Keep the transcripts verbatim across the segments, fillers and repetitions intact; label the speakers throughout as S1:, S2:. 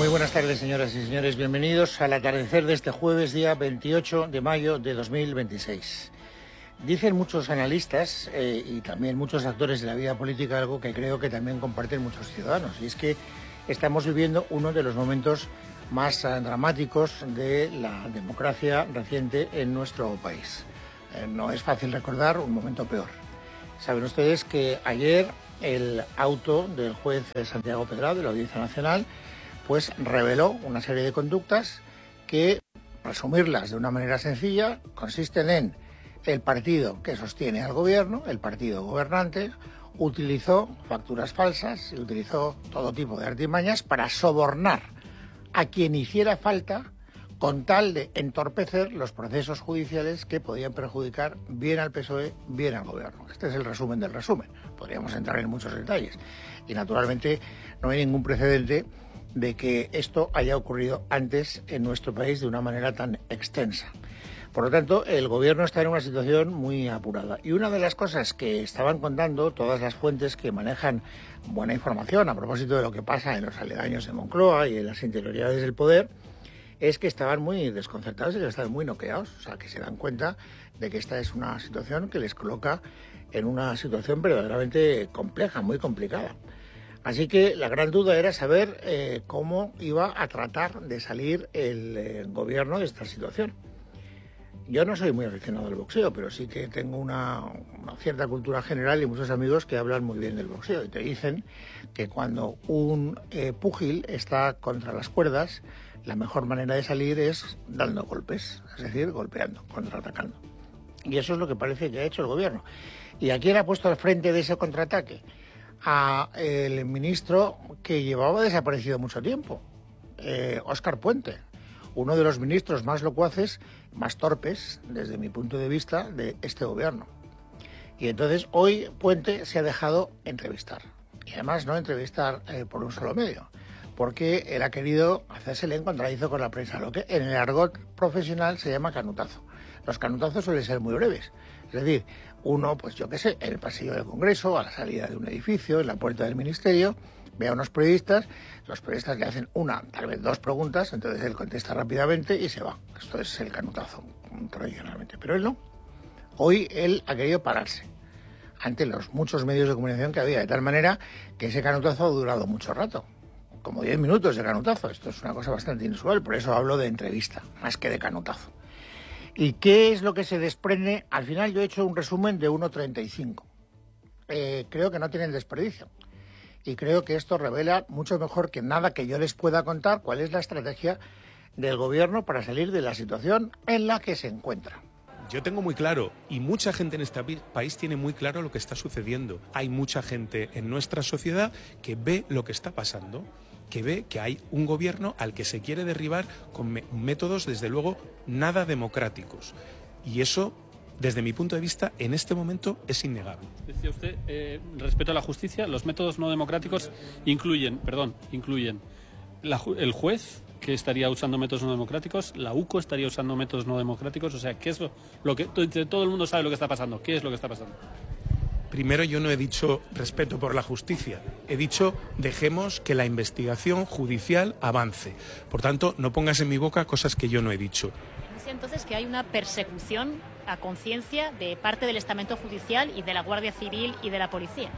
S1: Muy buenas tardes, señoras y señores. Bienvenidos al atardecer de este jueves, día veintiocho de mayo de dos mil veintiséis. Dicen muchos analistas eh, y también muchos actores de la vida política algo que creo que también comparten muchos ciudadanos, y es que estamos viviendo uno de los momentos más eh, dramáticos de la democracia reciente en nuestro país. Eh, no es fácil recordar un momento peor. Saben ustedes que ayer el auto del juez Santiago Pedrado de la Audiencia Nacional pues reveló una serie de conductas que, resumirlas de una manera sencilla, consisten en: el partido que sostiene al gobierno, el partido gobernante, utilizó facturas falsas y utilizó todo tipo de artimañas para sobornar a quien hiciera falta con tal de entorpecer los procesos judiciales que podían perjudicar bien al P S O E, bien al gobierno. Este es el resumen del resumen. Podríamos entrar en muchos detalles. Y naturalmente no hay ningún precedente de que esto haya ocurrido antes en nuestro país de una manera tan extensa. Por lo tanto, el gobierno está en una situación muy apurada. Y una de las cosas que estaban contando todas las fuentes que manejan buena información a propósito de lo que pasa en los aledaños de Moncloa y en las interioridades del poder, es que estaban muy desconcertados y que estaban muy noqueados. O sea, que se dan cuenta de que esta es una situación que les coloca en una situación verdaderamente compleja, muy complicada. Así que la gran duda era saber eh, cómo iba a tratar de salir el eh, gobierno de esta situación. Yo no soy muy aficionado al boxeo, pero sí que tengo una, una cierta cultura general y muchos amigos que hablan muy bien del boxeo y te dicen que cuando un eh, púgil está contra las cuerdas, la mejor manera de salir es dando golpes, es decir, golpeando, contraatacando. Y eso es lo que parece que ha hecho el gobierno. ¿Y a quién ha puesto al frente de ese contraataque? A el ministro que llevaba desaparecido mucho tiempo, eh, Óscar Puente, uno de los ministros más locuaces, más torpes, desde mi punto de vista, de este gobierno. Y entonces hoy Puente se ha dejado entrevistar. Y además no entrevistar eh, por un solo medio, porque él ha querido hacerse el encontradizo con la prensa, lo que en el argot profesional se llama canutazo. Los canutazos suelen ser muy breves. Es decir, uno, pues yo qué sé, en el pasillo del Congreso, a la salida de un edificio, en la puerta del Ministerio, ve a unos periodistas, los periodistas le hacen una, tal vez dos preguntas, entonces él contesta rápidamente y se va. Esto es el canutazo, tradicionalmente. Pero él no. Hoy él ha querido pararse ante los muchos medios de comunicación que había, de tal manera que ese canutazo ha durado mucho rato. Como diez minutos de canutazo. Esto es una cosa bastante inusual, por eso hablo de entrevista, más que de canutazo. ¿Y qué es lo que se desprende? Al final yo he hecho un resumen de uno treinta y cinco. Eh, creo que no tienen desperdicio. Y creo que esto revela mucho mejor que nada que yo les pueda contar cuál es la estrategia del gobierno para salir de la situación en la que se encuentra.
S2: Yo tengo muy claro, y mucha gente en este país tiene muy claro lo que está sucediendo. Hay mucha gente en nuestra sociedad que ve lo que está pasando, que ve que hay un gobierno al que se quiere derribar con métodos, desde luego, nada democráticos. Y eso, desde mi punto de vista, en este momento es innegable.
S3: Decía usted, eh, respecto a la justicia, los métodos no democráticos incluyen, perdón, incluyen la, el juez, que estaría usando métodos no democráticos, la U C O estaría usando métodos no democráticos. O sea, ¿qué es lo, lo que todo el mundo sabe lo que está pasando? ¿Qué es lo que está pasando?
S2: Primero, yo no he dicho respeto por la justicia, he dicho dejemos que la investigación judicial avance. Por tanto, no pongas en mi boca cosas que yo no he dicho.
S4: Dice entonces que hay una persecución a conciencia de parte del estamento judicial y de la Guardia Civil y de la policía.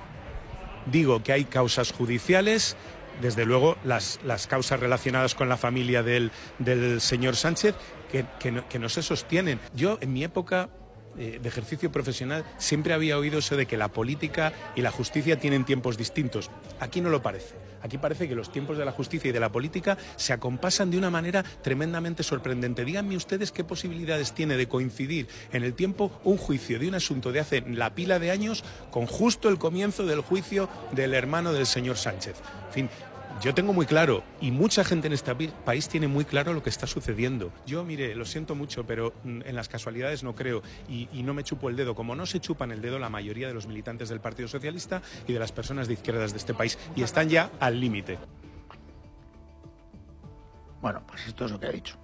S2: Digo que hay causas judiciales, desde luego las, las causas relacionadas con la familia del, del señor Sánchez, que, que, no, que no se sostienen. Yo, en mi época de ejercicio profesional, siempre había oído eso de que la política y la justicia tienen tiempos distintos. Aquí no lo parece. Aquí parece que los tiempos de la justicia y de la política se acompasan de una manera tremendamente sorprendente. Díganme ustedes qué posibilidades tiene de coincidir en el tiempo un juicio de un asunto de hace la pila de años con justo el comienzo del juicio del hermano del señor Sánchez. En fin, yo tengo muy claro, y mucha gente en este país tiene muy claro lo que está sucediendo. Yo, mire, lo siento mucho, pero en las casualidades no creo, y, y no me chupo el dedo, como no se chupan el dedo la mayoría de los militantes del Partido Socialista y de las personas de izquierdas de este país, y están ya al límite.
S1: Bueno, pues esto es lo que ha dicho.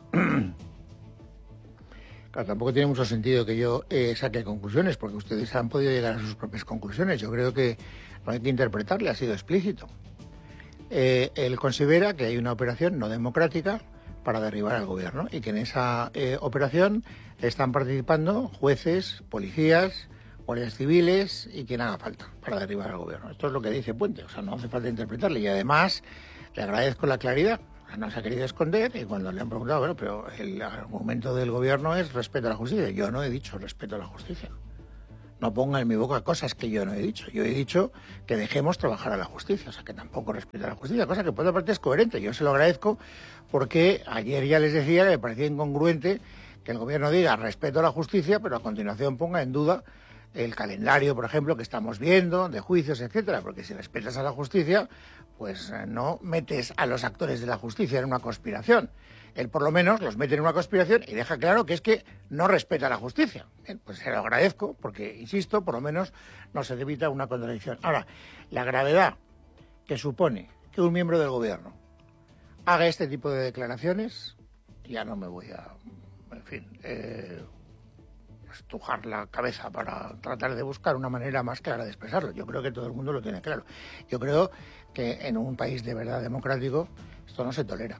S1: Claro, tampoco tiene mucho sentido que yo eh, saque conclusiones, porque ustedes han podido llegar a sus propias conclusiones. Yo creo que no hay que interpretarle, ha sido explícito. eh, él considera que hay una operación no democrática para derribar al gobierno y que en esa eh, operación están participando jueces, policías, guardias civiles y quien haga falta para derribar al gobierno. Esto es lo que dice Puente, o sea, no hace falta interpretarle. Y además le agradezco la claridad, no se ha querido esconder y cuando le han preguntado, bueno, pero el argumento del gobierno es respeto a la justicia. Yo no he dicho respeto a la justicia. No ponga en mi boca cosas que yo no he dicho. Yo he dicho que dejemos trabajar a la justicia, o sea, que tampoco respeto a la justicia, cosa que por otra parte es coherente. Yo se lo agradezco porque ayer ya les decía que me parecía incongruente que el gobierno diga respeto a la justicia, pero a continuación ponga en duda el calendario, por ejemplo, que estamos viendo, de juicios, etcétera, porque si respetas a la justicia, pues no metes a los actores de la justicia en una conspiración. Él por lo menos los mete en una conspiración y deja claro que es que no respeta la justicia. Bien, pues se lo agradezco porque, insisto, por lo menos no se evita una contradicción. Ahora, la gravedad que supone que un miembro del gobierno haga este tipo de declaraciones, ya no me voy a, en fin, eh, estrujar la cabeza para tratar de buscar una manera más clara de expresarlo. Yo creo que todo el mundo lo tiene claro. Yo creo que en un país de verdad democrático esto no se tolera.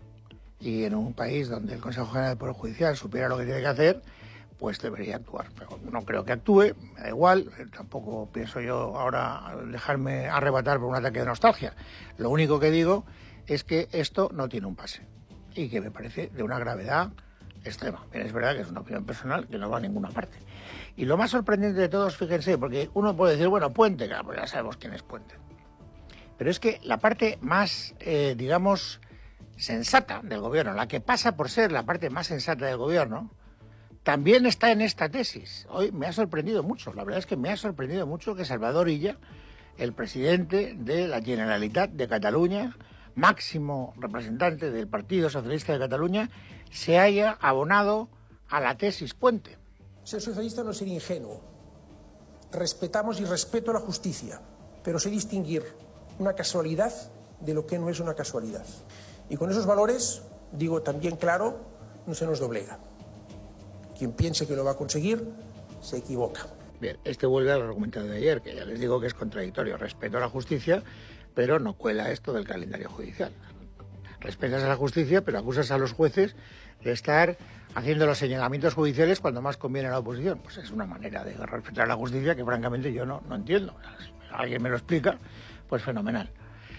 S1: Y en un país donde el Consejo General del Poder Judicial supiera lo que tiene que hacer, pues debería actuar. Pero no creo que actúe, me da igual, tampoco pienso yo ahora dejarme arrebatar por un ataque de nostalgia. Lo único que digo es que esto no tiene un pase y que me parece de una gravedad extrema. Bien, es verdad que es una opinión personal que no va a ninguna parte. Y lo más sorprendente de todos, fíjense, porque uno puede decir, bueno, Puente, claro, pues ya sabemos quién es Puente. Pero es que la parte más, eh, digamos, sensata del gobierno, la que pasa por ser la parte más sensata del gobierno, también está en esta tesis. Hoy me ha sorprendido mucho, la verdad es que me ha sorprendido mucho que Salvador Illa, el presidente de la Generalitat de Cataluña, máximo representante del Partido Socialista de Cataluña, se haya abonado a la tesis Puente.
S5: Ser socialista no es ser ingenuo. Respetamos y respeto la justicia, pero sé distinguir una casualidad de lo que no es una casualidad. Y con esos valores, digo también claro, no se nos doblega. Quien piense que lo va a conseguir, se equivoca.
S1: Bien, este vuelve al argumento de ayer, que ya les digo que es contradictorio. Respeto a la justicia, pero no cuela esto del calendario judicial. Respetas a la justicia, pero acusas a los jueces de estar haciendo los señalamientos judiciales cuando más conviene a la oposición. Pues es una manera de respetar a la justicia que francamente yo no, no entiendo. Si alguien me lo explica, pues fenomenal.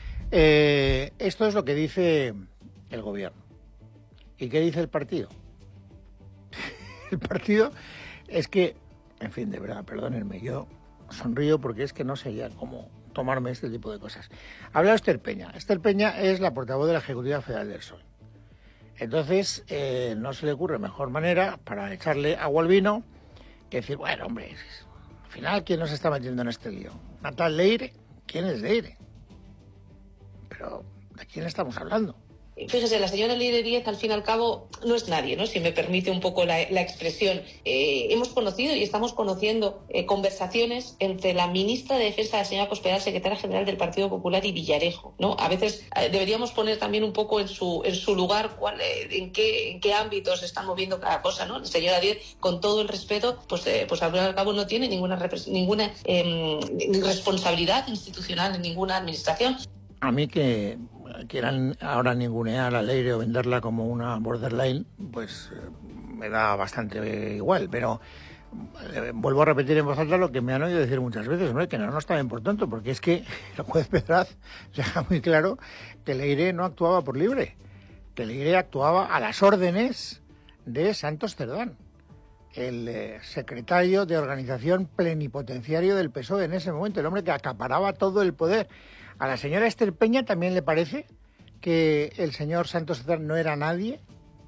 S1: Eh, esto es lo que dice el gobierno. ¿Y qué dice el partido? El partido es que, en fin, de verdad, perdónenme, yo sonrío porque es que no sé ya cómo tomarme este tipo de cosas. Ha hablado Esther Peña. Esther Peña es la portavoz de la Ejecutiva Federal del P S O E. Entonces, eh, no se le ocurre mejor manera para echarle agua al vino que decir, bueno, hombre, al final, ¿quién nos está metiendo en este lío? ¿Una tal Leire? ¿Quién es Leire? Pero, ¿de quién estamos hablando?
S6: Fíjese, la señora Leire Díez, al fin y al cabo, no es nadie, ¿no? Si me permite un poco la, la expresión. Eh, hemos conocido y estamos conociendo eh, conversaciones entre la ministra de Defensa, la señora Cospedal, secretaria general del Partido Popular, y Villarejo, ¿no? A veces eh, deberíamos poner también un poco en su en su lugar cuál, eh, en qué en qué ámbitos se está moviendo cada cosa, ¿no? La señora Díez, con todo el respeto, pues eh, pues al fin y al cabo no tiene ninguna ninguna eh, responsabilidad institucional en ninguna administración.
S1: A mí que quieran ahora ningunear a Leire o venderla como una borderline, pues eh, me da bastante igual, pero eh, vuelvo a repetir en voz alta lo que me han oído decir muchas veces, ¿no? Que no nos está por tanto, porque es que el juez Pedraz deja muy claro que Leire no actuaba por libre, que Leire actuaba a las órdenes de Santos Cerdán, el eh, secretario de organización plenipotenciario del P S O E en ese momento, el hombre que acaparaba todo el poder. ¿A la señora Esther Peña también le parece que el señor Santos Cerdán no era nadie?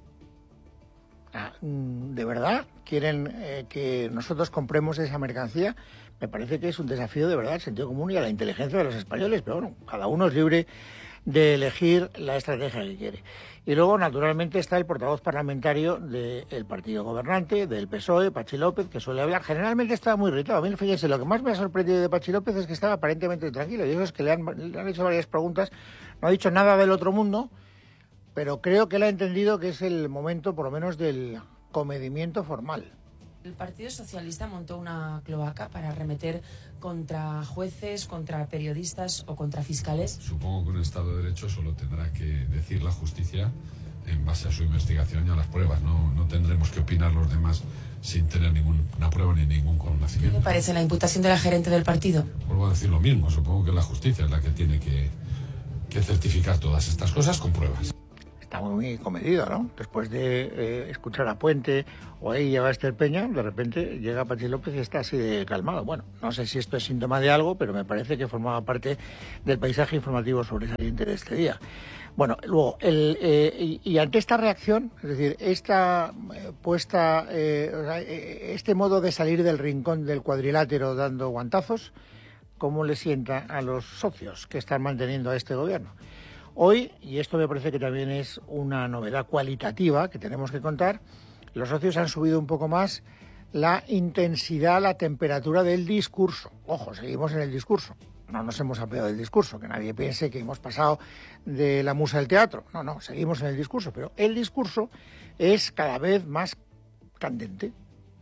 S1: ¿De verdad quieren eh, que nosotros compremos esa mercancía? Me parece que es un desafío de verdad al sentido común y a la inteligencia de los españoles, pero bueno, cada uno es libre de elegir la estrategia que quiere. Y luego, naturalmente, está el portavoz parlamentario del partido gobernante, del P S O E, Pachi López, que suele hablar. Generalmente estaba muy irritado. A mí, fíjense, lo que más me ha sorprendido de Pachi López es que estaba aparentemente tranquilo. Y eso es que le han, le han hecho varias preguntas. No ha dicho nada del otro mundo, pero creo que él ha entendido que es el momento, por lo menos, del comedimiento formal.
S7: El Partido Socialista montó una cloaca para arremeter contra jueces, contra periodistas o contra fiscales.
S8: Supongo que un Estado de Derecho solo tendrá que decir la justicia en base a su investigación y a las pruebas. No, no tendremos que opinar los demás sin tener ninguna prueba ni ningún conocimiento.
S7: ¿Qué le parece la imputación de la gerente del partido?
S8: Vuelvo a decir lo mismo. Supongo que la justicia es la que tiene que, que certificar todas estas cosas con pruebas.
S1: Está muy comedido, ¿no? Después de eh, escuchar a Puente o ahí lleva a Esther Peña, de repente llega Patxi López y está así de calmado. Bueno, no sé si esto es síntoma de algo, pero me parece que formaba parte del paisaje informativo sobresaliente de este día. Bueno, luego, el, eh, y, y ante esta reacción, es decir, esta eh, puesta, eh, o sea, eh, este modo de salir del rincón del cuadrilátero dando guantazos, ¿cómo le sienta a los socios que están manteniendo a este gobierno? Hoy, y esto me parece que también es una novedad cualitativa que tenemos que contar, los socios han subido un poco más la intensidad, la temperatura del discurso. Ojo, seguimos en el discurso. No nos hemos apeado del discurso, que nadie piense que hemos pasado de la musa del teatro. No, no, seguimos en el discurso, pero el discurso es cada vez más candente.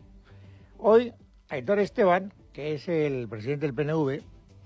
S1: Hoy, Aitor Esteban, que es el presidente del P N V,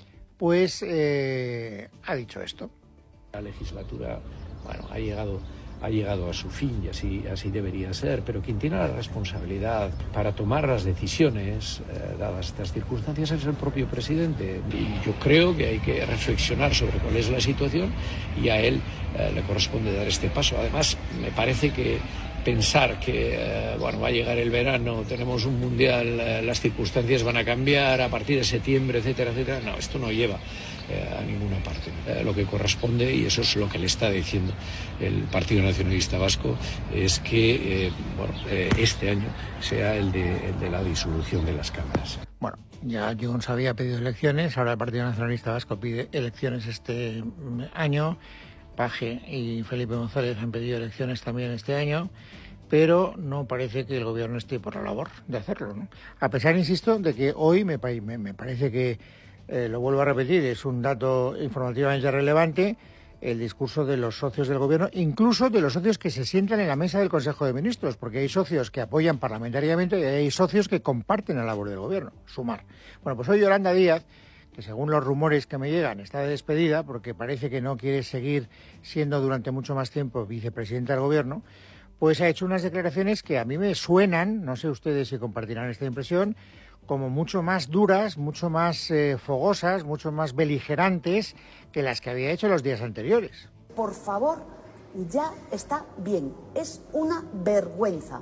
S1: pues eh, ha dicho esto.
S9: La legislatura, bueno, ha llegado, ha llegado a su fin y así, así debería ser, pero quien tiene la responsabilidad para tomar las decisiones, eh, dadas estas circunstancias, es el propio presidente. Y yo creo que hay que reflexionar sobre cuál es la situación y a él eh, le corresponde dar este paso. Además, me parece que pensar que eh, bueno, va a llegar el verano, tenemos un mundial, eh, las circunstancias van a cambiar a partir de septiembre, etcétera, etcétera, no, esto no lleva eh, a ninguna parte. Eh, lo que corresponde, y eso es lo que le está diciendo el Partido Nacionalista Vasco, es que eh, bueno, eh, este año sea el de, el de la disolución de las cámaras.
S1: Bueno, ya Junts había pedido elecciones, ahora el Partido Nacionalista Vasco pide elecciones este año. Paje y Felipe González han pedido elecciones también este año, pero no parece que el gobierno esté por la labor de hacerlo, ¿no? A pesar, insisto, de que hoy me, me, me parece que, eh, lo vuelvo a repetir, es un dato informativamente relevante, el discurso de los socios del gobierno, incluso de los socios que se sientan en la mesa del Consejo de Ministros, porque hay socios que apoyan parlamentariamente y hay socios que comparten la labor del gobierno. Sumar. Bueno, pues hoy Yolanda Díaz, que según los rumores que me llegan está de despedida porque parece que no quiere seguir siendo durante mucho más tiempo vicepresidenta del gobierno, pues ha hecho unas declaraciones que a mí me suenan, no sé ustedes si compartirán esta impresión, como mucho más duras, mucho más eh, fogosas, mucho más beligerantes que las que había hecho los días anteriores.
S10: Por favor, ya está bien, es una vergüenza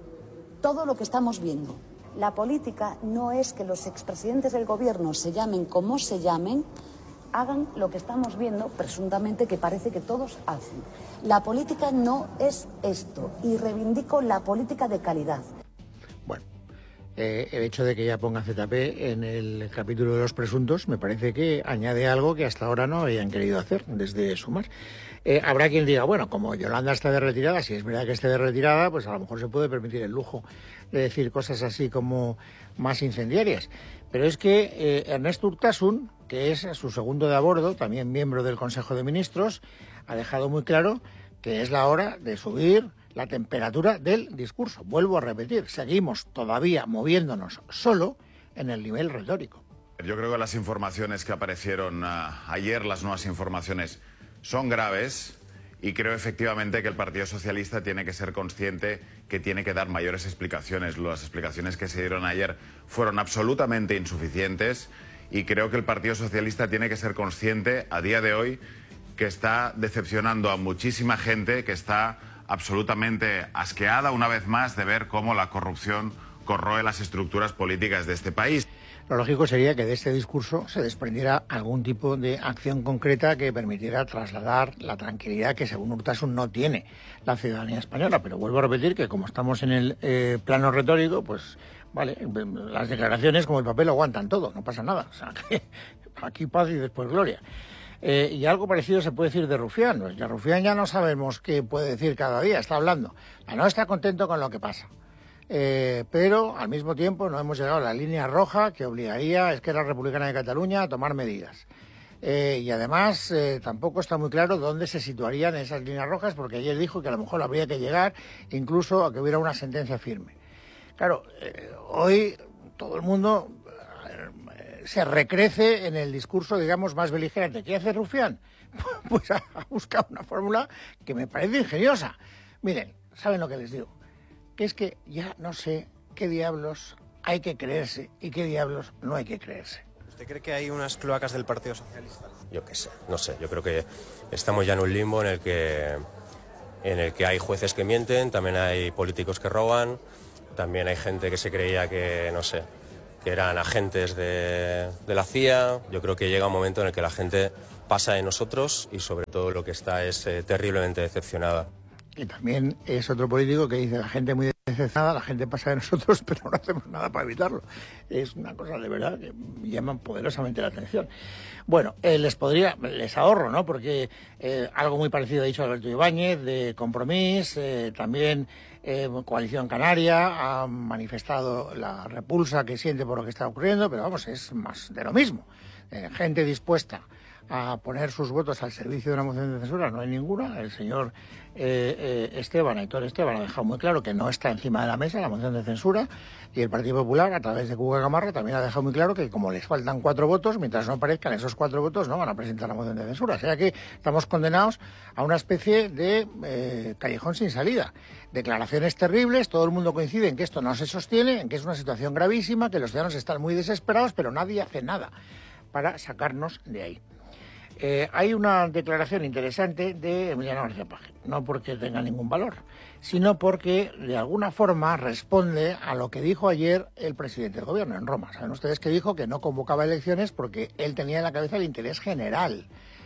S10: todo lo que estamos viendo. La política no es que los expresidentes del gobierno se llamen como se llamen, hagan lo que estamos viendo, presuntamente, que parece que todos hacen. La política no es esto, y reivindico la política de calidad.
S1: Bueno, eh, el hecho de que ella ponga Z P en el capítulo de los presuntos me parece que añade algo que hasta ahora no habían querido hacer desde Sumar. Eh, habrá quien diga, bueno, como Yolanda está de retirada, si es verdad que esté de retirada, pues a lo mejor se puede permitir el lujo de decir cosas así como más incendiarias. Pero es que eh, Ernest Urtasun, que es su segundo de a bordo, también miembro del Consejo de Ministros, ha dejado muy claro que es la hora de subir la temperatura del discurso. Vuelvo a repetir, seguimos todavía moviéndonos solo en el nivel retórico.
S11: Yo creo que las informaciones que aparecieron uh, ayer, las nuevas informaciones, son graves y creo efectivamente que el Partido Socialista tiene que ser consciente que tiene que dar mayores explicaciones. Las explicaciones que se dieron ayer fueron absolutamente insuficientes y creo que el Partido Socialista tiene que ser consciente a día de hoy que está decepcionando a muchísima gente, que está absolutamente asqueada una vez más de ver cómo la corrupción corroe las estructuras políticas de este país.
S1: Lo lógico sería que de este discurso se desprendiera algún tipo de acción concreta que permitiera trasladar la tranquilidad que, según Urtasun, no tiene la ciudadanía española. Pero vuelvo a repetir que, como estamos en el eh, plano retórico, pues vale, las declaraciones como el papel lo aguantan todo, no pasa nada. O sea, que aquí paz y después gloria. Eh, y algo parecido se puede decir de Rufián. Pues ya Rufián ya no sabemos qué puede decir cada día, está hablando. No está contento con lo que pasa. Eh, pero al mismo tiempo no hemos llegado a la línea roja que obligaría a Esquerra Republicana de Cataluña a tomar medidas. Eh, y además eh, tampoco está muy claro dónde se situarían esas líneas rojas, porque ayer dijo que a lo mejor habría que llegar incluso a que hubiera una sentencia firme. Claro, eh, hoy todo el mundo eh, se recrece en el discurso, digamos, más beligerante. ¿Qué hace Rufián? Pues ha buscado una fórmula que me parece ingeniosa. Miren, ¿saben lo que les digo? Que es que ya no sé qué diablos hay que creerse y qué diablos no hay que creerse.
S12: ¿Usted cree que hay unas cloacas del Partido Socialista?
S13: Yo qué sé, no sé. Yo creo que estamos ya en un limbo en el que, en el que hay jueces que mienten, también hay políticos que roban, también hay gente que se creía que, no sé, que eran agentes de, de la C I A. Yo creo que llega un momento en el que la gente pasa de nosotros y sobre todo lo que está es eh, terriblemente decepcionada.
S1: Y también es otro político que dice, la gente muy decepcionada, la gente pasa de nosotros, pero no hacemos nada para evitarlo. Es una cosa de verdad que llama poderosamente la atención. Bueno, eh, les podría, les ahorro, ¿no? Porque eh, algo muy parecido ha dicho Alberto Ibáñez, de Compromís, eh, también eh, Coalición Canaria ha manifestado la repulsa que siente por lo que está ocurriendo, pero vamos, es más de lo mismo. Eh, gente dispuesta a poner sus votos al servicio de una moción de censura, no hay ninguna. El señor eh, eh, Esteban, Aitor Esteban, ha dejado muy claro que no está encima de la mesa la moción de censura, y el Partido Popular, a través de Cuca Gamarra, también ha dejado muy claro que como les faltan cuatro votos, mientras no aparezcan esos cuatro votos, no van a presentar la moción de censura. O sea que estamos condenados a una especie de eh, callejón sin salida. Declaraciones terribles, todo el mundo coincide en que esto no se sostiene, en que es una situación gravísima, que los ciudadanos están muy desesperados, pero nadie hace nada para sacarnos de ahí. Eh, hay una declaración interesante de Emiliano García Paje, no porque tenga ningún valor, sino porque de alguna forma responde a lo que dijo ayer el presidente del gobierno en Roma. Saben ustedes que dijo que no convocaba elecciones porque él tenía en la cabeza el interés general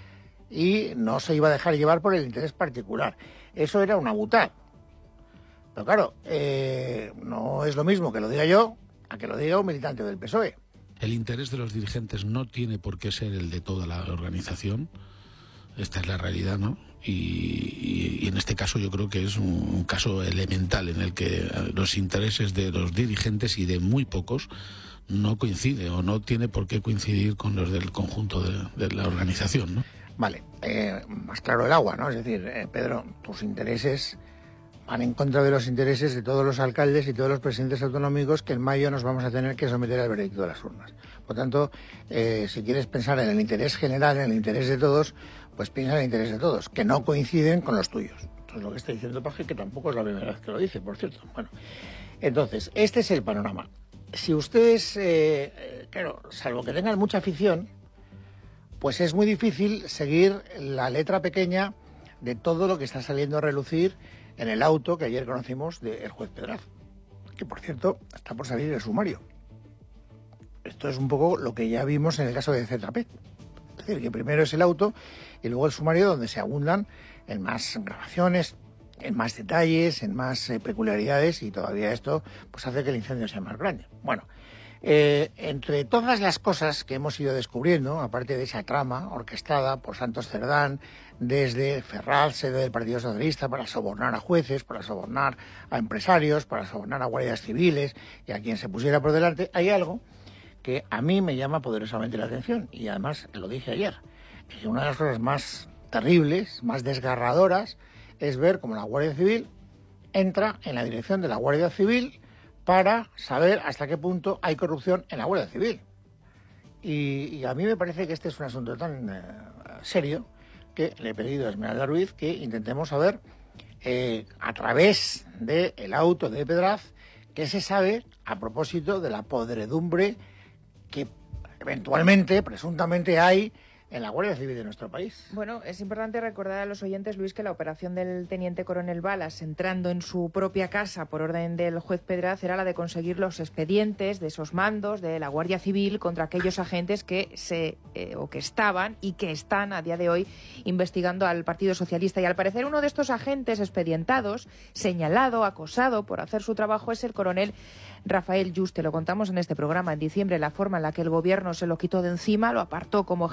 S1: y no se iba a dejar llevar por el interés particular. Eso era una butad. Pero claro, eh, no es lo mismo que lo diga yo a que lo diga un militante del P S O E.
S14: El interés de los dirigentes no tiene por qué ser el de toda la organización. Esta es la realidad, ¿no? Y, y, y en este caso yo creo que es un, un caso elemental en el que los intereses de los dirigentes y de muy pocos no coinciden o no tiene por qué coincidir con los del conjunto de, de la organización, ¿no?
S1: Vale, eh, más claro el agua, ¿no? Es decir, eh, Pedro, tus intereses van en contra de los intereses de todos los alcaldes y todos los presidentes autonómicos que en mayo nos vamos a tener que someter al veredicto de las urnas. Por tanto, eh, si quieres pensar en el interés general, en el interés de todos, pues piensa en el interés de todos, que no coinciden con los tuyos. Esto es lo que está diciendo Paje, que tampoco es la primera vez que lo dice, por cierto. Bueno, entonces, este es el panorama. Si ustedes, eh, claro, salvo que tengan mucha afición, pues es muy difícil seguir la letra pequeña de todo lo que está saliendo a relucir en el auto que ayer conocimos del juez Pedraz, que por cierto está por salir el sumario. Esto es un poco lo que ya vimos en el caso de Z P. Es decir, que primero es el auto y luego el sumario donde se abundan en más grabaciones, en más detalles, en más eh, peculiaridades, y todavía esto pues hace que el incendio sea más grande. Bueno, eh, entre todas las cosas que hemos ido descubriendo, aparte de esa trama orquestada por Santos Cerdán, desde Ferraz, sede del Partido Socialista, para sobornar a jueces, para sobornar a empresarios, para sobornar a guardias civiles y a quien se pusiera por delante, hay algo que a mí me llama poderosamente la atención, y además lo dije ayer, que una de las cosas más terribles, más desgarradoras, es ver cómo la Guardia Civil entra en la dirección de la Guardia Civil para saber hasta qué punto hay corrupción en la Guardia Civil. Y, y a mí me parece que este es un asunto tan eh, serio que le he pedido a Esmeralda Ruiz que intentemos saber, eh, a través del auto de Pedraz, qué se sabe a propósito de la podredumbre que eventualmente, presuntamente, hay en la Guardia Civil de nuestro país.
S15: Bueno, es importante recordar a los oyentes, Luis, que la operación del teniente coronel Balas entrando en su propia casa por orden del juez Pedraz era la de conseguir los expedientes de esos mandos de la Guardia Civil contra aquellos agentes que se eh, o que estaban y que están a día de hoy investigando al Partido Socialista. Y al parecer uno de estos agentes expedientados, señalado, acosado por hacer su trabajo, es el coronel Rafael Yuste. Lo contamos en este programa en diciembre, la forma en la que el gobierno se lo quitó de encima, lo apartó como jefe de la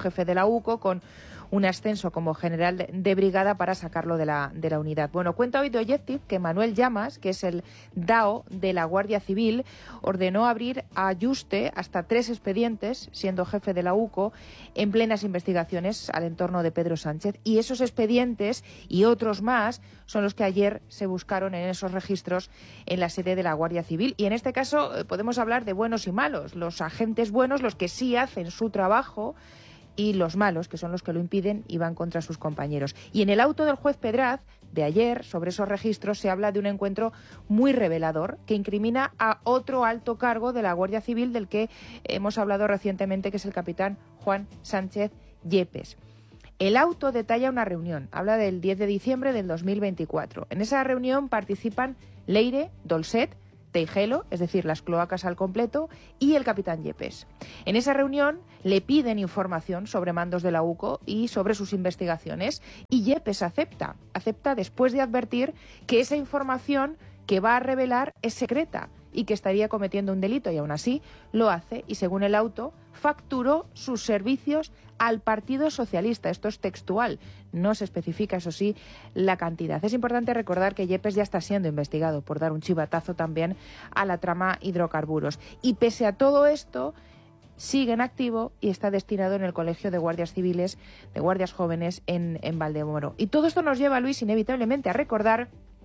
S15: U C O con un ascenso como general de, de brigada para sacarlo de la, de la unidad. Bueno, cuenta hoy Doyettiv que Manuel Llamas, que es el D A O de la Guardia Civil, ordenó abrir a Yuste hasta tres expedientes, siendo jefe de la U C O, en plenas investigaciones al entorno de Pedro Sánchez. Y esos expedientes y otros más son los que ayer se buscaron en esos registros en la sede de la Guardia Civil. Y en este caso eh, podemos hablar de buenos y malos. Los agentes buenos, los que sí hacen su trabajo, y los malos, que son los que lo impiden y van contra sus compañeros. Y en el auto del juez Pedraz de ayer, sobre esos registros, se habla de un encuentro muy revelador que incrimina a otro alto cargo de la Guardia Civil del que hemos hablado recientemente, que es el capitán Juan Sánchez Yepes. El auto detalla una reunión, habla del diez de diciembre del dos mil veinticuatro. En esa reunión participan Leire, Dolcet, Teijelo, es decir, las cloacas al completo, y el capitán Yepes. En esa reunión le piden información sobre mandos de la U C O y sobre sus investigaciones, y Yepes acepta, acepta después de advertir que esa información que va a revelar es secreta y que estaría cometiendo un delito, y aún así lo hace, y según el auto, facturó sus servicios al Partido Socialista. Esto es textual, no se especifica, eso sí, la cantidad. Es importante recordar que Yepes ya está siendo investigado por dar un chivatazo también a la trama hidrocarburos. Y pese a todo esto, sigue en activo y está destinado en el Colegio de Guardias Civiles, de Guardias Jóvenes en, en Valdemoro. Y todo esto nos lleva, Luis, inevitablemente a recordar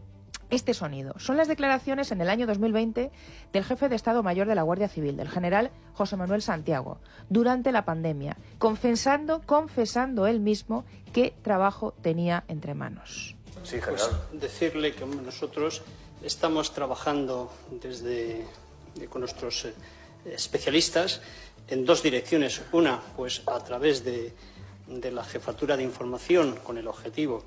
S15: este sonido. Son las declaraciones en el año dos mil veinte del jefe de Estado Mayor de la Guardia Civil, del general José Manuel Santiago, durante la pandemia, confesando, confesando él mismo qué trabajo tenía entre manos.
S16: Sí, general. Pues decirle que nosotros estamos trabajando desde con nuestros especialistas en dos direcciones. Una, pues a través de, de la jefatura de información, con el objetivo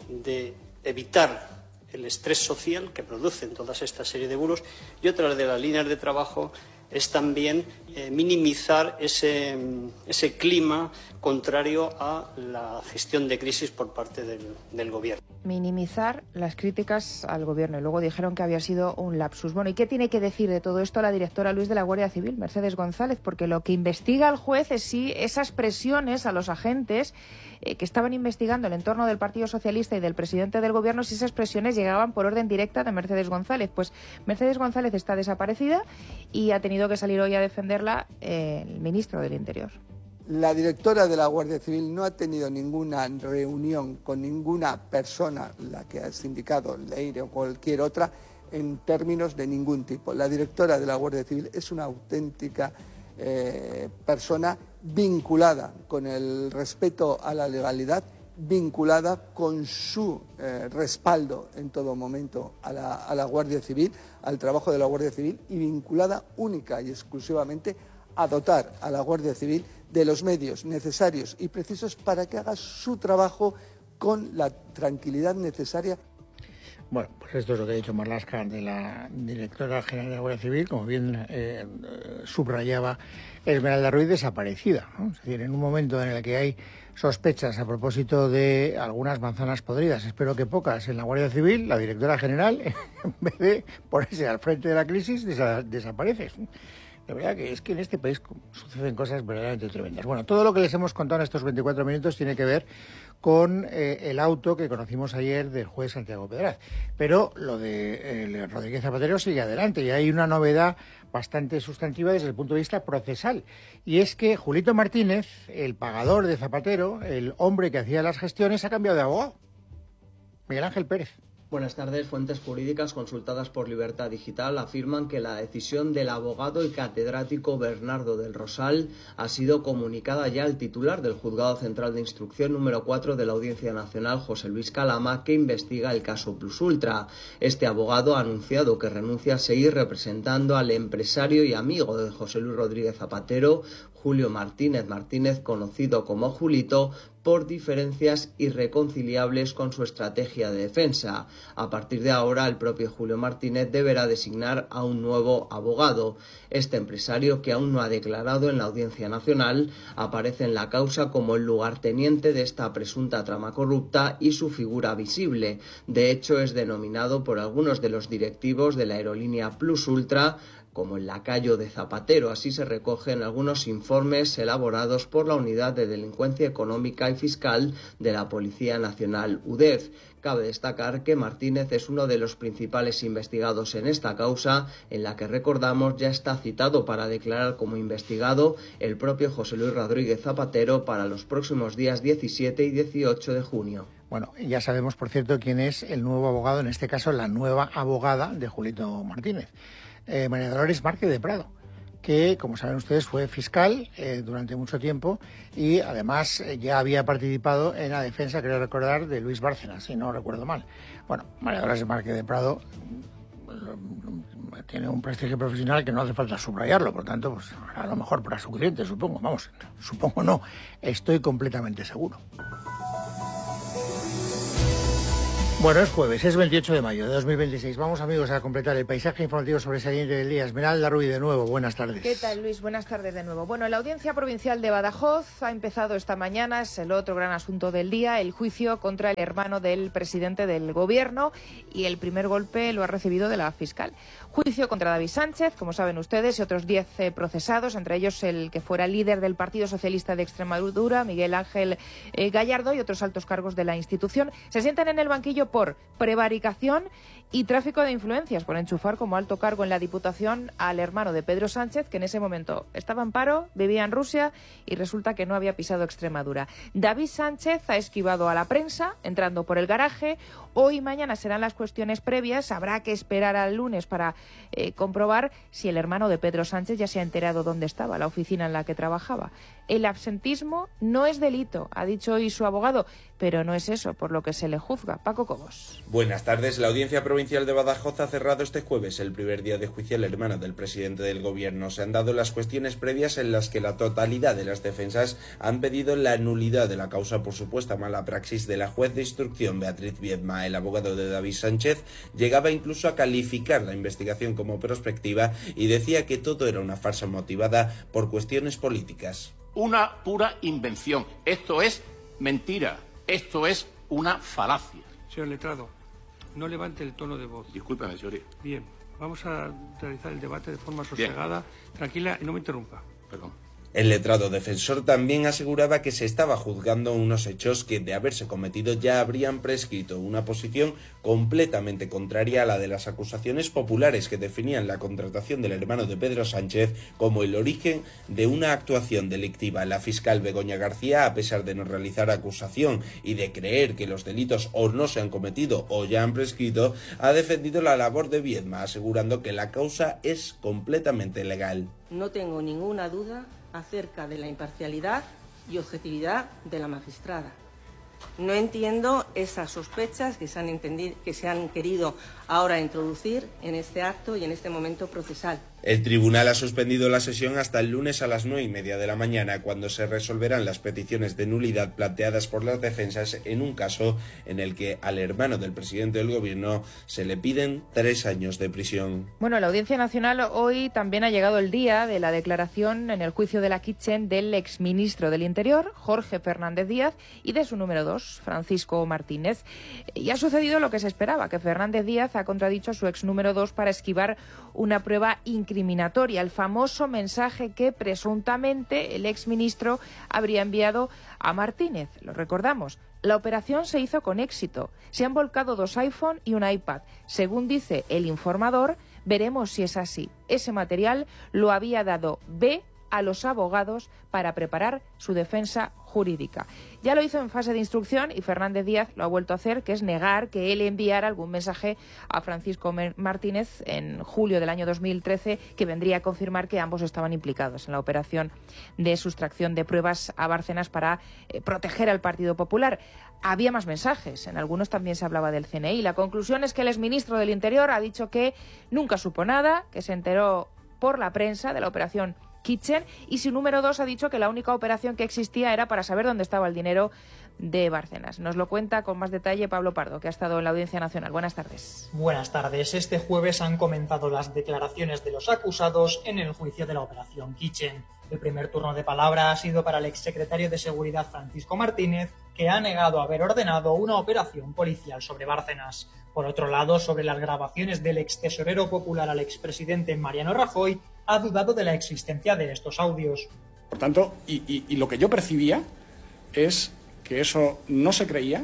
S16: de evitar el estrés social que producen toda esta serie de bulos, y otra de las líneas de trabajo es también eh, minimizar ese, ese clima contrario a la gestión de crisis por parte del, del Gobierno.
S15: Minimizar las críticas al Gobierno, y luego dijeron que había sido un lapsus. Bueno, ¿y qué tiene que decir de todo esto la directora Luis de la Guardia Civil, Mercedes González? Porque lo que investiga el juez es si esas presiones a los agentes eh, que estaban investigando el entorno del Partido Socialista y del presidente del Gobierno, si esas presiones llegaban por orden directa de Mercedes González. Pues Mercedes González está desaparecida y ha tenido que salir hoy a defenderla eh, el ministro del Interior.
S17: La directora de la Guardia Civil no ha tenido ninguna reunión con ninguna persona, la que has indicado, Leire o cualquier otra, en términos de ningún tipo. La directora de la Guardia Civil es una auténtica eh, persona vinculada con el respeto a la legalidad, vinculada con su eh, respaldo en todo momento a la, a la Guardia Civil, al trabajo de la Guardia Civil, y vinculada única y exclusivamente a dotar a la Guardia Civil de los medios necesarios y precisos para que haga su trabajo con la tranquilidad necesaria.
S1: Bueno, pues esto es lo que ha dicho Marlaska, de la directora general de la Guardia Civil, como bien eh, subrayaba Esmeralda Ruiz, desaparecida, ¿no? Es decir, en un momento en el que hay sospechas a propósito de algunas manzanas podridas, espero que pocas, en la Guardia Civil, la directora general, en vez de ponerse al frente de la crisis, desa- desaparece. La verdad que es que en este país suceden cosas verdaderamente tremendas. Bueno, todo lo que les hemos contado en estos veinticuatro minutos tiene que ver con eh, el auto que conocimos ayer del juez Santiago Pedraz. Pero lo de eh, Rodríguez Zapatero sigue adelante y hay una novedad bastante sustantiva desde el punto de vista procesal. Y es que Julito Martínez, el pagador de Zapatero, el hombre que hacía las gestiones, ha cambiado de abogado. Miguel Ángel Pérez.
S18: Buenas tardes. Fuentes jurídicas consultadas por Libertad Digital afirman que la decisión del abogado y catedrático Bernardo del Rosal ha sido comunicada ya al titular del Juzgado Central de Instrucción número cuatro de la Audiencia Nacional, José Luis Calama, que investiga el caso Plus Ultra. Este abogado ha anunciado que renuncia a seguir representando al empresario y amigo de José Luis Rodríguez Zapatero, Julio Martínez Martínez, conocido como Julito, por diferencias irreconciliables con su estrategia de defensa. A partir de ahora, el propio Julio Martínez deberá designar a un nuevo abogado. Este empresario, que aún no ha declarado en la Audiencia Nacional, aparece en la causa como el lugarteniente de esta presunta trama corrupta y su figura visible. De hecho, es denominado por algunos de los directivos de la aerolínea Plus Ultra como el lacayo de Zapatero. Así se recogen algunos informes elaborados por la Unidad de Delincuencia Económica y Fiscal de la Policía Nacional, U D E F. Cabe destacar que Martínez es uno de los principales investigados en esta causa, en la que, recordamos, ya está citado para declarar como investigado el propio José Luis Rodríguez Zapatero para los próximos días diecisiete y dieciocho de junio.
S1: Bueno, ya sabemos, por cierto, quién es el nuevo abogado, en este caso la nueva abogada de Julito Martínez, eh, María Dolores Márquez de Prado, que, como saben ustedes, fue fiscal eh, durante mucho tiempo y además eh, ya había participado en la defensa, creo recordar, de Luis Bárcenas, si no recuerdo mal. Bueno, María Dolores Márquez de Prado tiene un prestigio profesional que no hace falta subrayarlo, por tanto, pues a lo mejor para su cliente, supongo, vamos, supongo no, estoy completamente seguro. Bueno, es jueves, es veintiocho de mayo de dos mil veintiséis. Vamos, amigos, a completar el paisaje informativo sobresaliente del día. Esmeralda Ruiz, de nuevo, buenas tardes.
S15: ¿Qué tal, Luis? Buenas tardes de nuevo. Bueno, la Audiencia Provincial de Badajoz ha empezado esta mañana, es el otro gran asunto del día, el juicio contra el hermano del presidente del Gobierno, y el primer golpe lo ha recibido de la fiscal. Juicio contra David Sánchez, como saben ustedes, y otros diez eh, procesados, entre ellos el que fuera líder del Partido Socialista de Extremadura, Miguel Ángel eh, Gallardo, y otros altos cargos de la institución. Se sientan en el banquillo por prevaricación y tráfico de influencias, por enchufar como alto cargo en la Diputación al hermano de Pedro Sánchez, que en ese momento estaba en paro, vivía en Rusia y resulta que no había pisado Extremadura. David Sánchez ha esquivado a la prensa, entrando por el garaje. Hoy y mañana serán las cuestiones previas. Habrá que esperar al lunes para eh, comprobar si el hermano de Pedro Sánchez ya se ha enterado dónde estaba, la oficina en la que trabajaba. El absentismo no es delito, ha dicho hoy su abogado, pero no es eso por lo que se le juzga. Paco Cobos.
S19: Buenas tardes. La Audiencia Provincial de Badajoz ha cerrado este jueves el primer día de juicio al hermano del presidente del Gobierno. Se han dado las cuestiones previas en las que la totalidad de las defensas han pedido la nulidad de la causa por supuesta mala praxis de la juez de instrucción Beatriz Viedma. El abogado de David Sánchez llegaba incluso a calificar la investigación como prospectiva y decía que todo era una farsa motivada por cuestiones políticas.
S20: Una pura invención. Esto es mentira. Esto es una falacia.
S21: Señor letrado, no levante el tono de voz.
S20: Discúlpeme, señoría.
S21: Bien, vamos a realizar el debate de forma sosegada, Bien. tranquila y no me interrumpa.
S20: Perdón.
S19: El letrado defensor también aseguraba que se estaba juzgando unos hechos que, de haberse cometido, ya habrían prescrito, una posición completamente contraria a la de las acusaciones populares que definían la contratación del hermano de Pedro Sánchez como el origen de una actuación delictiva. La fiscal Begoña García, a pesar de no realizar acusación y de creer que los delitos o no se han cometido o ya han prescrito, ha defendido la labor de Viedma, asegurando que la causa es completamente legal.
S22: No tengo ninguna duda acerca de la imparcialidad y objetividad de la magistrada. No entiendo esas sospechas que se han entendido, que se han querido ahora introducir en este acto y en este momento procesal.
S19: El tribunal ha suspendido la sesión hasta el lunes a las nueve y media de la mañana, cuando se resolverán las peticiones de nulidad planteadas por las defensas en un caso en el que al hermano del presidente del Gobierno se le piden tres años de prisión.
S15: Bueno, la Audiencia Nacional hoy también ha llegado el día de la declaración en el juicio de la Kitchen del exministro del Interior, Jorge Fernández Díaz, y de su número dos, Francisco Martínez. Y ha sucedido lo que se esperaba, que Fernández Díaz ha contradicho a su ex número dos para esquivar una prueba incriminatoria, el famoso mensaje que presuntamente el exministro habría enviado a Martínez. Lo recordamos. La operación se hizo con éxito. Se han volcado dos iPhone y un iPad. Según dice el informador, veremos si es así. Ese material lo había dado B a los abogados para preparar su defensa jurídica. Ya lo hizo en fase de instrucción y Fernández Díaz lo ha vuelto a hacer, que es negar que él enviara algún mensaje a Francisco Martínez en julio del año dos mil trece, que vendría a confirmar que ambos estaban implicados en la operación de sustracción de pruebas a Bárcenas para eh, proteger al Partido Popular. Había más mensajes, en algunos también se hablaba del C N I. La conclusión es que el exministro del Interior ha dicho que nunca supo nada, que se enteró por la prensa de la operación Kitchen, y su número dos ha dicho que la única operación que existía era para saber dónde estaba el dinero de Bárcenas. Nos lo cuenta con más detalle Pablo Pardo, que ha estado en la Audiencia Nacional. Buenas tardes.
S23: Buenas tardes. Este jueves han comenzado las declaraciones de los acusados en el juicio de la operación Kitchen.
S3: El primer turno de palabra ha sido para el exsecretario de Seguridad Francisco Martínez, que ha negado haber ordenado una operación policial sobre Bárcenas. Por otro lado, sobre las grabaciones del extesorero popular al expresidente Mariano Rajoy, ha dudado de la existencia de estos audios.
S4: Por tanto, y, y, y lo que yo percibía es que eso no se creía,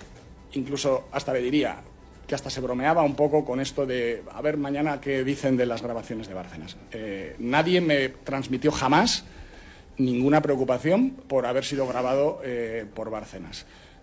S4: incluso hasta le diría que hasta se bromeaba un poco con esto de a ver mañana qué dicen de las grabaciones de Bárcenas. Eh, nadie me transmitió jamás ninguna preocupación por haber sido grabado eh, por Bárcenas.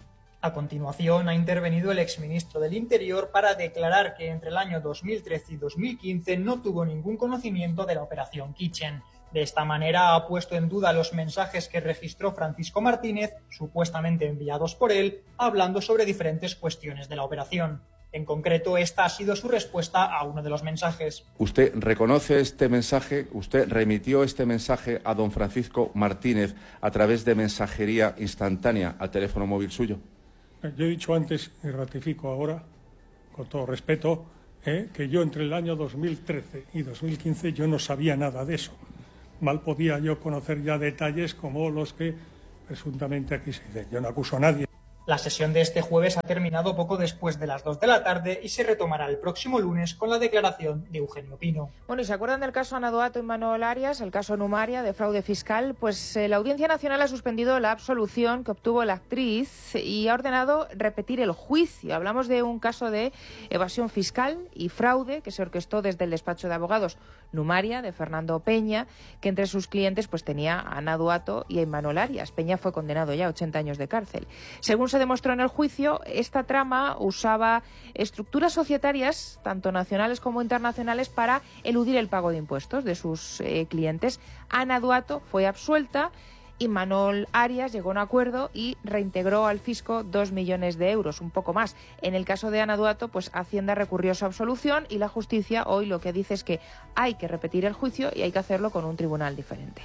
S3: A continuación, ha intervenido el exministro del Interior para declarar que entre el año dos mil trece y dos mil quince no tuvo ningún conocimiento de la operación Kitchen. De esta manera ha puesto en duda los mensajes que registró Francisco Martínez, supuestamente enviados por él, hablando sobre diferentes cuestiones de la operación. En concreto, esta ha sido su respuesta a uno de los mensajes.
S23: ¿Usted reconoce este mensaje? ¿Usted remitió este mensaje a don Francisco Martínez a través de mensajería instantánea al teléfono móvil suyo?
S21: Yo he dicho antes y ratifico ahora, con todo respeto, eh, que yo entre el año dos mil trece y dos mil quince yo no sabía nada de eso. Mal podía yo conocer ya detalles como los que presuntamente aquí se dicen. Yo no acuso a nadie.
S3: La sesión de este jueves ha terminado poco después de las dos de la tarde y se retomará el próximo lunes con la declaración de Eugenio Pino.
S15: Bueno, ¿y se acuerdan del caso Ana Duato y Manuel Arias, el caso Numaria de fraude fiscal? Pues eh, la Audiencia Nacional ha suspendido la absolución que obtuvo la actriz y ha ordenado repetir el juicio. Hablamos de un caso de evasión fiscal y fraude que se orquestó desde el despacho de abogados Numaria, de Fernando Peña, que entre sus clientes pues tenía a Ana Duato y a Manuel Arias. Peña fue condenado ya a ochenta años de cárcel. Según se demostró en el juicio, esta trama usaba estructuras societarias, tanto nacionales como internacionales, para eludir el pago de impuestos de sus eh, clientes. Ana Duato fue absuelta y Manuel Arias llegó a un acuerdo y reintegró al fisco dos millones de euros, un poco más. En el caso de Ana Duato, pues Hacienda recurrió su absolución y la justicia hoy lo que dice es que hay que repetir el juicio y hay que hacerlo con un tribunal diferente.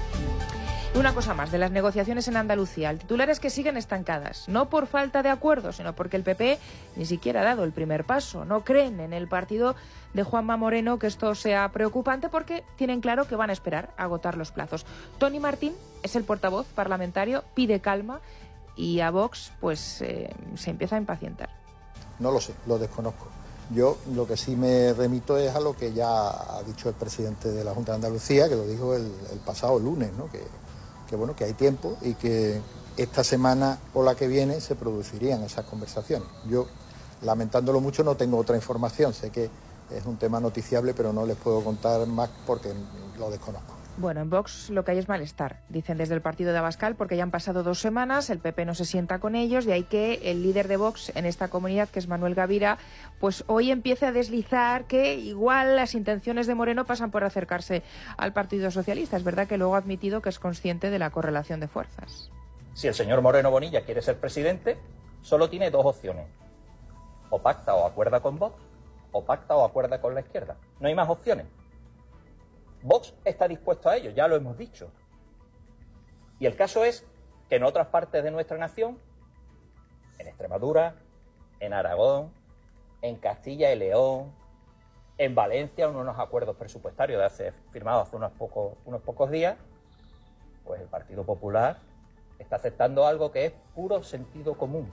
S15: Y una cosa más, de las negociaciones en Andalucía. El titular es que siguen estancadas, no por falta de acuerdo, sino porque el P P ni siquiera ha dado el primer paso. No creen en el partido de Juanma Moreno que esto sea preocupante porque tienen claro que van a esperar a agotar los plazos. Tony Martín es el portavoz parlamentario, pide calma y a Vox pues eh, se empieza a impacientar.
S24: No lo sé, lo desconozco. Yo lo que sí me remito es a lo que ya ha dicho el presidente de la Junta de Andalucía, que lo dijo el, el pasado lunes, ¿no? que que bueno, que hay tiempo y que esta semana o la que viene se producirían esas conversaciones. Yo, lamentándolo mucho, no tengo otra información. Sé que es un tema noticiable, pero no les puedo contar más porque lo desconozco.
S15: Bueno, en Vox lo que hay es malestar, dicen desde el partido de Abascal, porque ya han pasado dos semanas, el P P no se sienta con ellos, de ahí que el líder de Vox en esta comunidad, que es Manuel Gavira, pues hoy empieza a deslizar que igual las intenciones de Moreno pasan por acercarse al Partido Socialista. Es verdad que luego ha admitido que es consciente de la correlación de fuerzas.
S25: Si el señor Moreno Bonilla quiere ser presidente, solo tiene dos opciones. O pacta o acuerda con Vox, o pacta o acuerda con la izquierda. No hay más opciones. Vox está dispuesto a ello, ya lo hemos dicho. Y el caso es que en otras partes de nuestra nación, en Extremadura, en Aragón, en Castilla y León, en Valencia, unos acuerdos presupuestarios de hace, firmados hace unos pocos, unos pocos días, pues el Partido Popular está aceptando algo que es puro sentido común.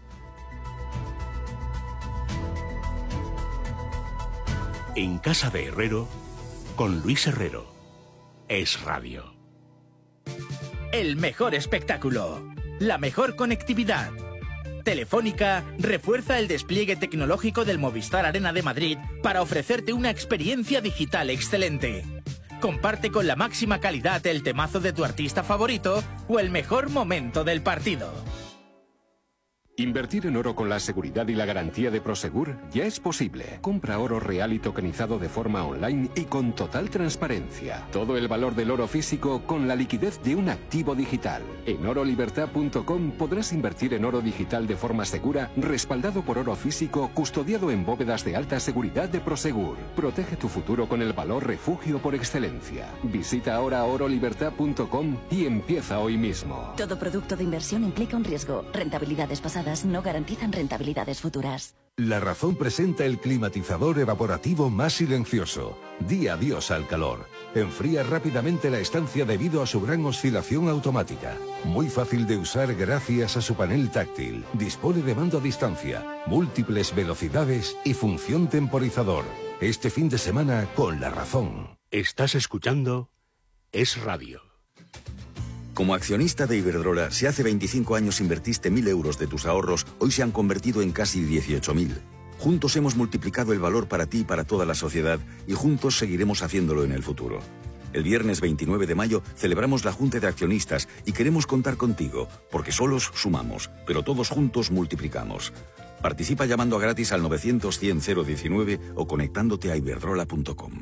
S26: En casa de Herrero, con Luis Herrero, Es Radio.
S27: El mejor espectáculo, la mejor conectividad. Telefónica refuerza el despliegue tecnológico del Movistar Arena de Madrid para ofrecerte una experiencia digital excelente. Comparte con la máxima calidad el temazo de tu artista favorito o el mejor momento del partido.
S28: Invertir en oro con la seguridad y la garantía de Prosegur ya es posible. Compra oro real y tokenizado de forma online y con total transparencia. Todo el valor del oro físico con la liquidez de un activo digital. En oro libertad punto com podrás invertir en oro digital de forma segura, respaldado por oro físico, custodiado en bóvedas de alta seguridad de Prosegur. Protege tu futuro con el valor refugio por excelencia. Visita ahora oro libertad punto com y empieza hoy mismo.
S29: Todo producto de inversión implica un riesgo. Rentabilidades pasadas no garantizan rentabilidades futuras.
S30: La Razón presenta el climatizador evaporativo más silencioso. Di adiós al calor.
S2: Enfría rápidamente la estancia debido a su gran oscilación automática. Muy fácil de usar gracias a su panel táctil. Dispone de mando a distancia, múltiples velocidades y función temporizador. Este fin de semana con La Razón.
S26: Estás escuchando Es Radio.
S5: Como accionista de Iberdrola, si hace veinticinco años invertiste mil euros de tus ahorros, hoy se han convertido en casi dieciocho mil. Juntos hemos multiplicado el valor para ti y para toda la sociedad y juntos seguiremos haciéndolo en el futuro. El viernes veintinueve de mayo celebramos la Junta de Accionistas y queremos contar contigo, porque solos sumamos, pero todos juntos multiplicamos. Participa llamando gratis al novecientos cien cero diecinueve o conectándote a iberdrola punto com.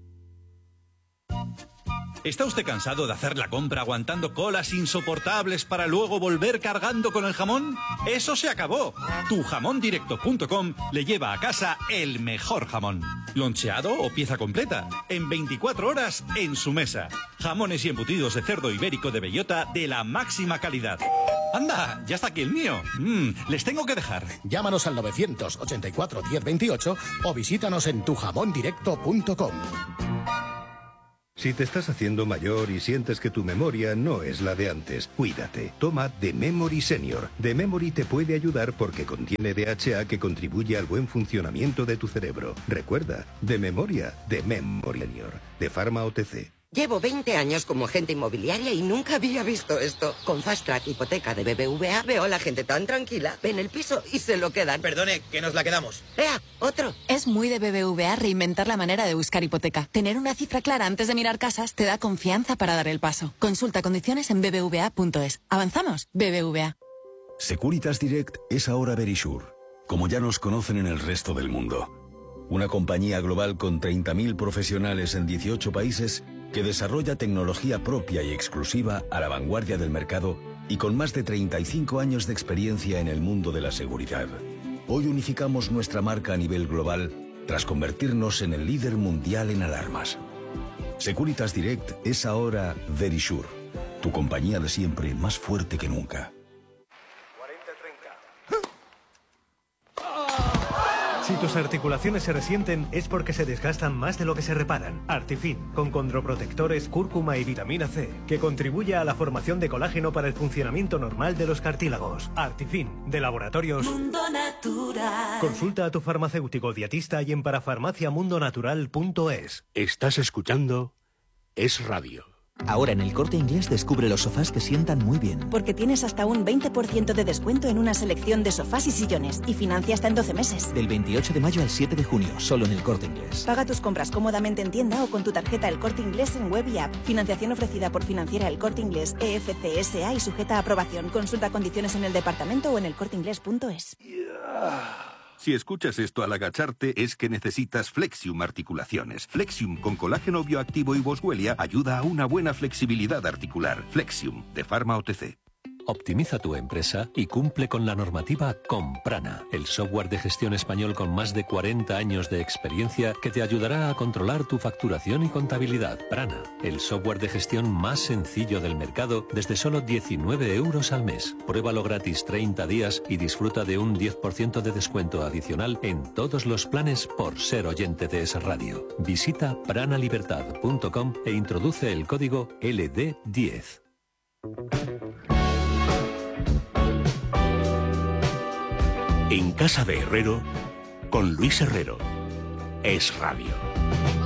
S6: ¿Está usted cansado de hacer la compra aguantando colas insoportables para luego volver cargando con el jamón? ¡Eso se acabó! tu jamón directo punto com le lleva a casa el mejor jamón. Loncheado o pieza completa, en veinticuatro horas en su mesa. Jamones y embutidos de cerdo ibérico de bellota de la máxima calidad. ¡Anda! ¡Ya está aquí el mío! Mm, les tengo que dejar.
S7: Llámanos al novecientos ochenta y cuatro diez veintiocho o visítanos en tu jamón directo punto com.
S8: Si te estás haciendo mayor y sientes que tu memoria no es la de antes, cuídate. Toma The Memory Senior. The Memory te puede ayudar porque contiene D H A que contribuye al buen funcionamiento de tu cerebro. Recuerda, de memoria, The Memory Senior, de Pharma O T C.
S9: Llevo veinte años como agente inmobiliaria y nunca había visto esto. Con Fast Track Hipoteca de B B V A veo a la gente tan tranquila, ven el piso y se lo quedan.
S10: Perdone, que nos la quedamos.
S9: ¡Ea, otro!
S11: Es muy de B B V A reinventar la manera de buscar hipoteca. Tener una cifra clara antes de mirar casas te da confianza para dar el paso. Consulta condiciones en b b v a punto es. ¿Avanzamos? B B V A.
S12: Securitas Direct es ahora Verisure, como ya nos conocen en el resto del mundo. Una compañía global con treinta mil profesionales en dieciocho países que desarrolla tecnología propia y exclusiva a la vanguardia del mercado y con más de treinta y cinco años de experiencia en el mundo de la seguridad. Hoy unificamos nuestra marca a nivel global tras convertirnos en el líder mundial en alarmas. Securitas Direct es ahora Verisure, tu compañía de siempre más fuerte que nunca.
S30: Si tus articulaciones se resienten es porque se desgastan más de lo que se reparan. Artifin, con condroprotectores, cúrcuma y vitamina C, que contribuye a la formación de colágeno para el funcionamiento normal de los cartílagos. Artifin, de Laboratorios
S31: Mundo Natural.
S30: Consulta a tu farmacéutico dietista y en parafarmacia mundo natural punto es.
S26: Estás escuchando Es Radio.
S32: Ahora en El Corte Inglés descubre los sofás que sientan muy bien.
S33: Porque tienes hasta un veinte por ciento de descuento en una selección de sofás y sillones y financia hasta en doce meses.
S32: Del veintiocho de mayo al siete de junio, solo en El Corte Inglés.
S33: Paga tus compras cómodamente en tienda o con tu tarjeta El Corte Inglés en web y app. Financiación ofrecida por Financiera El Corte Inglés E F C S A y sujeta a aprobación. Consulta condiciones en el departamento o en el corte inglés punto es.
S8: Si escuchas esto al agacharte es que necesitas Flexium Articulaciones. Flexium con colágeno bioactivo y boswellia ayuda a una buena flexibilidad articular. Flexium, de Pharma O T C.
S34: Optimiza tu empresa y cumple con la normativa con Prana, el software de gestión español con más de cuarenta años de experiencia que te ayudará a controlar tu facturación y contabilidad. Prana, el software de gestión más sencillo del mercado desde solo diecinueve euros al mes. Pruébalo gratis treinta días y disfruta de un diez por ciento de descuento adicional en todos los planes por ser oyente de Es Radio. Visita pranalibertad punto com e introduce el código L D diez.
S26: En Casa de Herrero, con Luis Herrero. Es Radio.